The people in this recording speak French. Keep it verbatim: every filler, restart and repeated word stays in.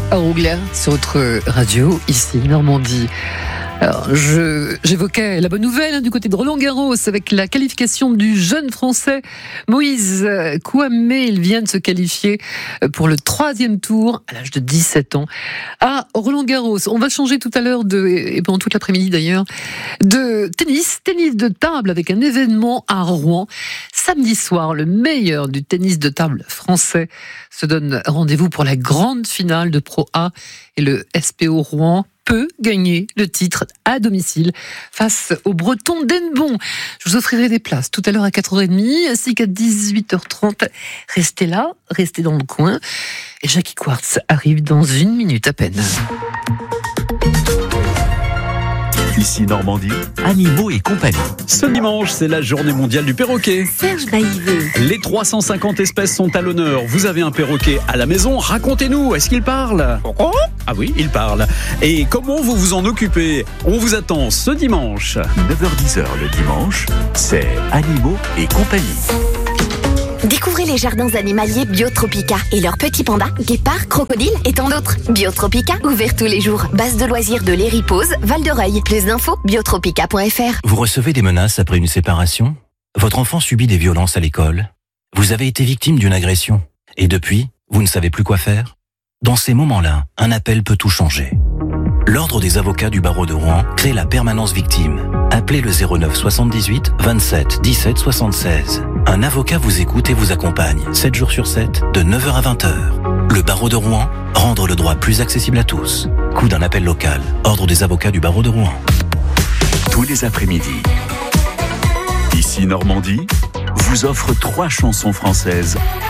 Arougler sur votre radio, ici Normandie. Alors, je, j'évoquais la bonne nouvelle hein, du côté de Roland-Garros avec la qualification du jeune Français Moïse Kouamé. Il vient de se qualifier pour le troisième tour à l'âge de dix-sept ans à Roland-Garros. On va changer tout à l'heure, de, et pendant toute l'après-midi d'ailleurs, de tennis, tennis de table avec un événement à Rouen. Samedi soir, le meilleur du tennis de table français se donne rendez-vous pour la grande finale de Pro A et le S P O Rouen peut gagner le titre à domicile face aux Bretons d'Hennebont. Je vous offrirai des places tout à l'heure à quatre heures trente, ainsi qu'à dix-huit heures trente. Restez là, restez dans le coin. Et Jackie Quartz arrive dans une minute à peine. Ici Normandie, animaux et compagnie. Ce dimanche, c'est la journée mondiale du perroquet. Serge Baïveux. Les trois cent cinquante espèces sont à l'honneur. Vous avez un perroquet à la maison, racontez-nous, est-ce qu'il parle ? Ah oui, il parle. Et comment vous vous en occupez ? On vous attend ce dimanche. neuf heures dix le dimanche, c'est animaux et compagnie. Découvrez les jardins animaliers Biotropica et leurs petits pandas, guépards, crocodiles et tant d'autres. Biotropica, ouvert tous les jours. Base de loisirs de l'Héripose, Val-de-Reuil. Plus d'infos, biotropica point f r. Vous recevez des menaces après une séparation ? Votre enfant subit des violences à l'école ? Vous avez été victime d'une agression ? Et depuis, vous ne savez plus quoi faire ? Dans ces moments-là, un appel peut tout changer. L'Ordre des avocats du barreau de Rouen crée la permanence victime. Appelez le zéro neuf soixante-dix-huit vingt-sept dix-sept soixante-seize. Un avocat vous écoute et vous accompagne sept jours sur sept, de neuf heures à vingt heures. Le barreau de Rouen, rendre le droit plus accessible à tous. Coût d'un appel local. Ordre des avocats du barreau de Rouen. Tous les après-midi, ici Normandie, vous offre trois chansons françaises